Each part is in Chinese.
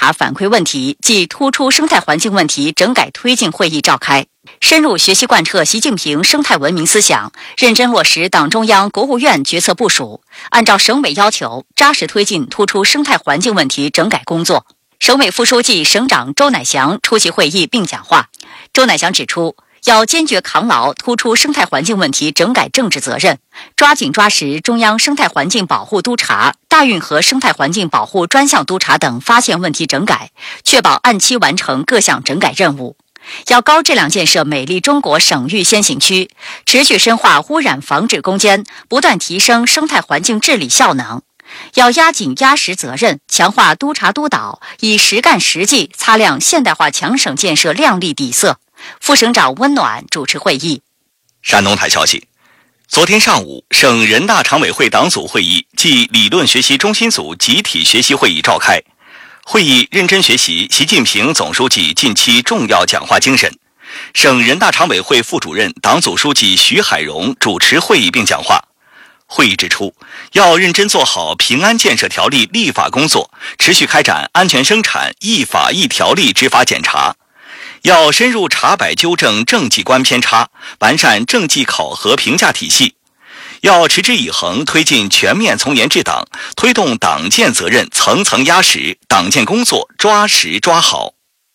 查反馈问题及突出生态环境问题整改推进会议召开，深入学习贯彻习近平生态文明思想，认真落实党中央、国务院决策部署，按照省委要求，扎实推进突出生态环境问题整改工作。省委副书记、省长周乃祥出席会议并讲话。周乃祥指出，要坚决扛牢突出生态环境问题整改政治责任，抓紧抓实中央生态环境保护督察、大运河生态环境保护专项督察等发现问题整改，确保按期完成各项整改任务。要高质量建设美丽中国省域先行区，持续深化污染防治攻坚，不断提升生态环境治理效能。要压紧压实责任，强化督查督导，以实干实际擦亮现代化强省建设亮丽底色。副省长温暖主持会议。 山东台消息，昨天上午，省人大常委会党组会议暨理论学习中心组集体学习会议召开。会议认真学习习近平总书记近期重要讲话精神。省人大常委会副主任、党组书记徐海荣主持会议并讲话。会议指出，要认真做好平安建设条例立法工作，持续开展安全生产、依法依条例执法检查。要深入查摆纠正政绩观偏差，完善政绩考核评价体系。要持之以恒推进全面从严治党，推动党建责任层层压实，党建工作抓实抓好。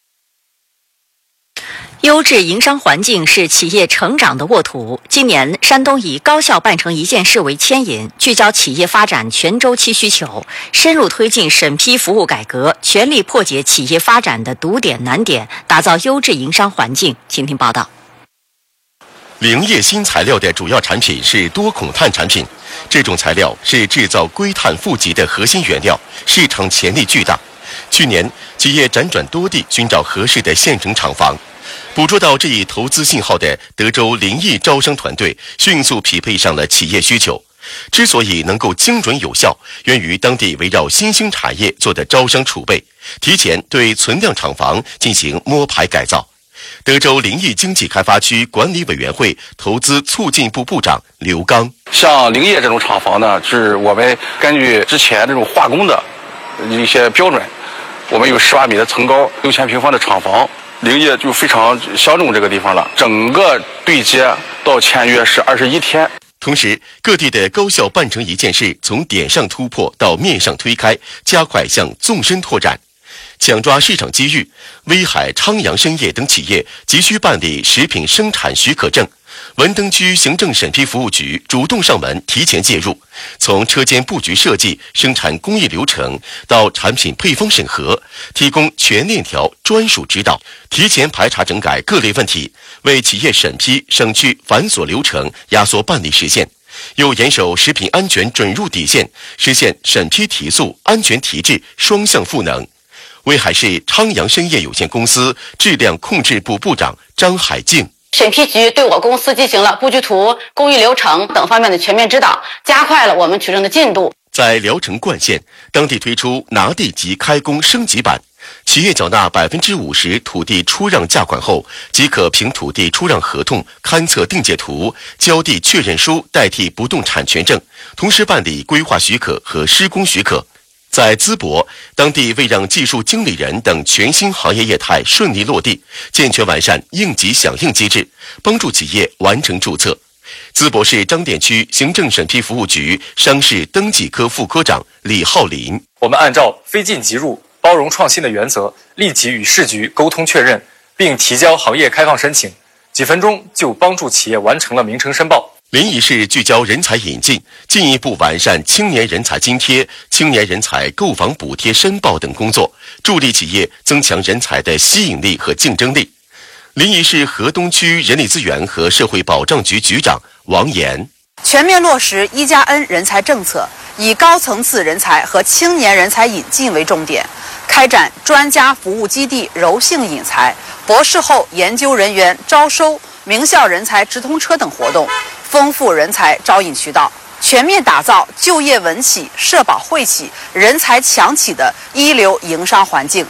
优质营商环境是企业成长的沃土。今年，山东以高校办成一件事为牵引，聚焦企业发展全周期需求，深入推进审批服务改革，全力破解企业发展的堵点难点，打造优质营商环境。请听报道。 林业新材料的主要产品是多孔碳产品，这种材料是制造硅碳负极的核心原料，市场潜力巨大。去年，企业辗转多地寻找合适的现成厂房。捕捉到这一投资信号的德州林业招商团队迅速匹配上了企业需求。之所以能够精准有效，源于当地围绕新兴产业做的招商储备，提前对存量厂房进行摸排改造。德州林业经济开发区管理委员会投资促进部部长刘刚： 像林业这种厂房呢，是我们根据之前这种化工的一些标准，我们有18米的层高，6000平方的厂房。林业就非常相中这个地方了，整个对接到签约是21天。 同时，各地的高校办成一件事，从点上突破到面上推开，加快向纵深拓展，抢抓市场机遇。威海、昌阳深业等企业急需办理食品生产许可证，文登区行政审批服务局主动上门，提前介入，从车间布局设计、生产工艺流程到产品配方审核，提供全链条专属指导，提前排查整改各类问题，为企业审批省去繁琐流程，压缩办理时限。又严守食品安全准入底线，实现审批提速、安全提质双向赋能。威海市昌阳深业有限公司质量控制部部长张海静： 审批局对我公司进行了布局图、工艺流程等方面的全面指导，加快了我们取证的进度。 在聊城冠县，当地推出拿地及开工升级版，企业缴纳50%土地出让价款后，即可凭土地出让合同、勘测定界图、交地确认书代替不动产权证，同时办理规划许可和施工许可。在淄博，当地为让技术经理人等全新行业业态顺利落地，健全完善应急响应机制，帮助企业完成注册。淄博市张店区行政审批服务局商事登记科副科长李浩林： 我们按照非进即入、包容创新的原则，立即与市局沟通确认，并提交行业开放申请，几分钟就帮助企业完成了名称申报。 临沂市聚焦人才引进，进一步完善青年人才津贴、青年人才购房补贴申报等工作，助力企业增强人才的吸引力和竞争力。临沂市河东区人力资源和社会保障局局长王岩： 全面落实1+N 人才政策，以高层次人才和青年人才引进为重点，开展专家服务基地柔性引才、博士后研究人员招收、名校人才直通车等活动，丰富人才招引渠道，全面打造就业稳企、社保惠企、人才强企的一流营商环境。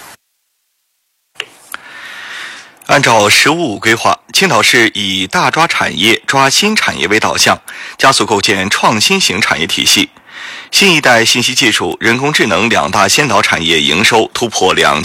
按照“十五五”规划，青岛市以大抓产业、抓新产业为导向，加速构建创新型产业体系。新一代信息技术、人工智能2大先导产业营收突破